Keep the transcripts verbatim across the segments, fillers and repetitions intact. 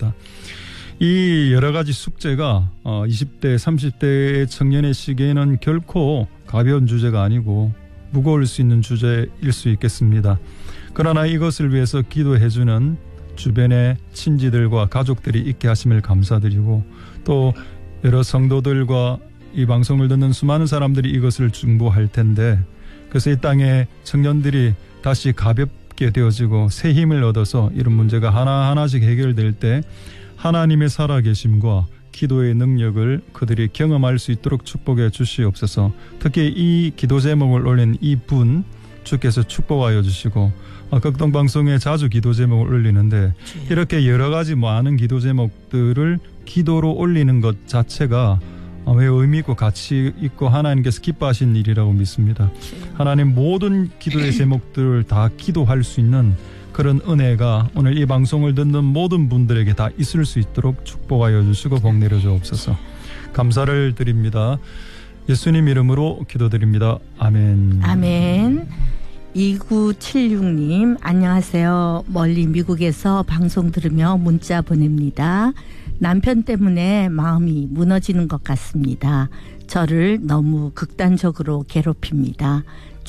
있습니다. 이 여러 가지 숙제가 이십 대, 삼십 대 청년의 시기에는 결코 가벼운 주제가 아니고 무거울 수 있는 주제일 수 있겠습니다. 그러나 이것을 위해서 기도해주는 주변의 친지들과 가족들이 있게 하심을 감사드리고 또 여러 성도들과 이 방송을 듣는 수많은 사람들이 이것을 중보할 텐데 그래서 이 땅의 청년들이 다시 가볍게 되어지고 새 힘을 얻어서 이런 문제가 하나하나씩 해결될 때 하나님의 살아계심과 기도의 능력을 그들이 경험할 수 있도록 축복해 주시옵소서. 특히 이 기도 제목을 올린 이 분 주께서 축복하여 주시고 극동방송에 자주 기도 제목을 올리는데 이렇게 여러 가지 많은 기도 제목들을 기도로 올리는 것 자체가 매우 의미 있고 가치 있고 하나님께서 기뻐하신 일이라고 믿습니다. 하나님 모든 기도의 제목들을 다 기도할 수 있는 그런 은혜가 오늘 이 방송을 듣는 모든 분들에게 다 있을 수 있도록 축복하여 주시고 복 내려 주옵소서. 감사를 드립니다. 예수님 이름으로 기도드립니다. 아멘. 아멘. 이구칠육 님 안녕하세요. 멀리 미국에서 방송 들으며 문자 보냅니다. 남편 때문에 마음이 무너지는 것 같습니다. 저를 너무 극단적으로 괴롭힙니다.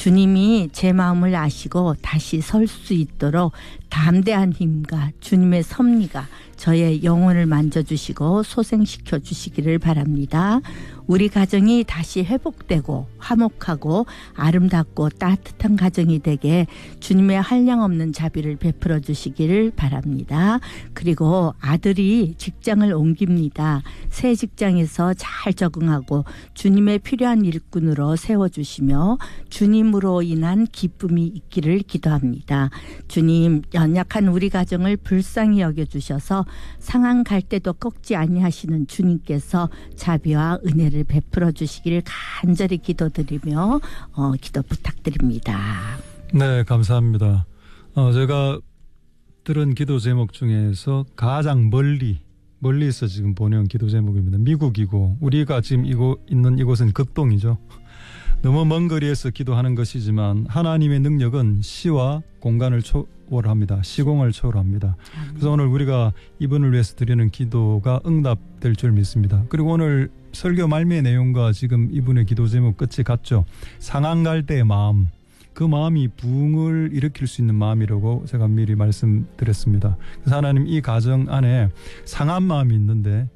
주님이 제 마음을 아시고 다시 설 수 있도록 담대한 힘과 주님의 섭리가 저의 영혼을 만져주시고 소생시켜 주시기를 바랍니다. 우리 가정이 다시 회복되고 화목하고 아름답고 따뜻한 가정이 되게 주님의 한량없는 자비를 베풀어 주시기를 바랍니다. 그리고 아들이 직장을 옮깁니다. 새 직장에서 잘 적응하고 주님의 필요한 일꾼으로 세워주시며 주님으로 인한 기쁨이 있기를 기도합니다. 주님, 연약한 우리 가정을 불쌍히 여겨주셔서 상한 갈 때도 꺾지 아니하시는 주님께서 자비와 은혜를 베풀어 주시기를 간절히 기도드리며 어, 기도 부탁드립니다. 네, 감사합니다. 어, 제가 들은 기도 제목 중에서 가장 멀리 멀리서 지금 보내온 기도 제목입니다. 미국이고 우리가 지금 이곳, 있는 이곳은 극동이죠. 너무 먼 거리에서 기도하는 것이지만 하나님의 능력은 시와 공간을 초월합니다. 시공을 초월합니다. 그래서 오늘 우리가 이분을 위해서 드리는 기도가 응답될 줄 믿습니다. 그리고 오늘 설교 말미의 내용과 지금 이분의 기도 제목 끝이 같죠. 상한 갈 때의 마음, 그 마음이 부흥을 일으킬 수 있는 마음이라고 제가 미리 말씀드렸습니다. 그래서 하나님 이 가정 안에 상한 마음이 있는데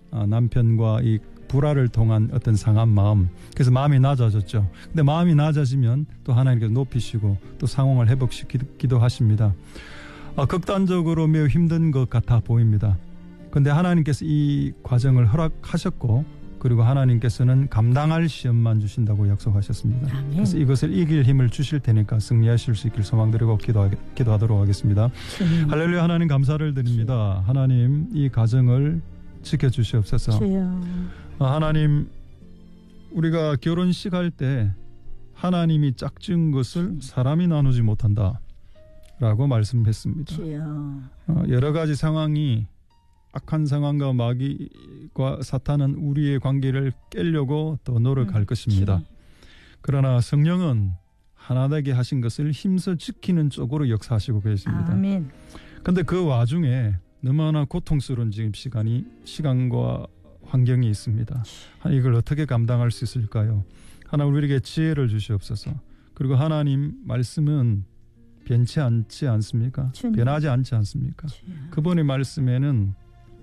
남편과 이 불화를 통한 어떤 상한 마음, 그래서 마음이 낮아졌죠. 근데 마음이 낮아지면 또 하나님께서 높이시고 또 상황을 회복시키기도 하십니다. 아, 극단적으로 매우 힘든 것 같아 보입니다. 근데 하나님께서 이 과정을 허락하셨고 그리고 하나님께서는 감당할 시험만 주신다고 약속하셨습니다. 아멘. 그래서 이것을 이길 힘을 주실 테니까 승리하실 수 있길 소망드리고 기도하, 기도하도록 하겠습니다. 음. 할렐루야. 하나님 감사를 드립니다. 하나님 이 가정을 지켜주시옵소서. 하나님 우리가 결혼식 할 때 하나님이 짝지은 것을 사람이 나누지 못한다 라고 말씀했습니다. 어, 여러 가지 상황이 악한 상황과 마귀과 사탄은 우리의 관계를 깨려고 더 노력할 음, 것입니다. 그러나 성령은 하나 되게 하신 것을 힘써 지키는 쪽으로 역사하시고 계십니다. 아멘. 그런데 그 와중에 너무나 고통스러운 지금 시간이 시간과 환경이 있습니다. 이걸 어떻게 감당할 수 있을까요? 하나님 우리에게 지혜를 주시옵소서. 그리고 하나님 말씀은 변치 않지 않습니까? 주님. 변하지 않지 않습니까? 주님. 그분의 말씀에는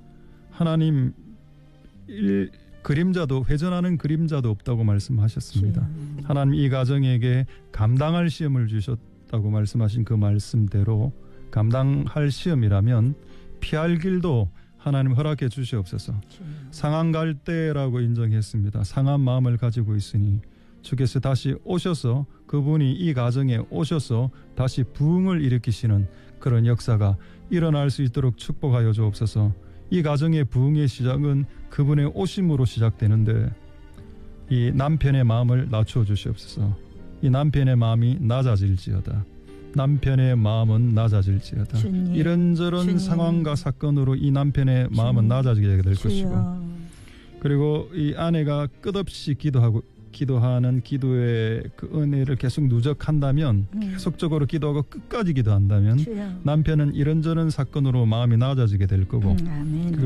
하나님 일, 그림자도 회전하는 그림자도 없다고 말씀하셨습니다. 주님. 하나님 이 가정에게 감당할 시험을 주셨다고 말씀하신 그 말씀대로 감당할 시험이라면 피할 길도 하나님 허락해 주시옵소서. 주님. 상한 갈 때라고 인정했습니다. 상한 마음을 가지고 있으니 주께서 다시 오셔서 그분이 이 가정에 오셔서 다시 부흥을 일으키시는 그런 역사가 일어날 수 있도록 축복하여 주옵소서. 이 가정의 부흥의 시작은 그분의 오심으로 시작되는데 이 남편의 마음을 낮추어 주시옵소서. 이 남편의 마음이 낮아질지어다. 남편의 마음은 낮아질지어다. 주님, 이런저런 주님. 상황과 사건으로 이 남편의 주님. 마음은 낮아지게 될 주여. 것이고 그리고 이 아내가 끝없이 기도하고 기도하는 기도의 그 은혜를 계속 누적한다면 음. 계속적으로 기도하고 끝까지 기도한다면 주여. 남편은 이런저런 사건으로 마음이 낮아지게 될 거고 음,